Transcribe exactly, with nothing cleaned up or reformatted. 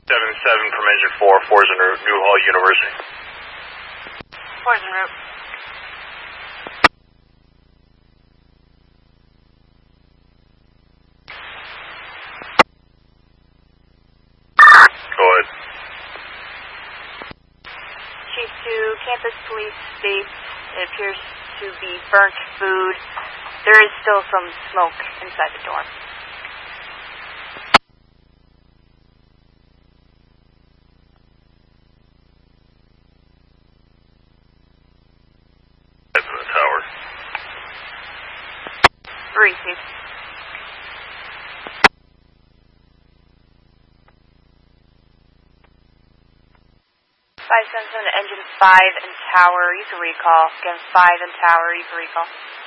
seven seven from engine four, four's en route, Newhall University. four's en route. Go ahead. Chief two, campus police states it appears to be burnt food. There is still some smoke inside the dorm. Head to the tower. Three, Chief. five seven seven to engine five and tower, you can recall. Again, five and tower, you can recall.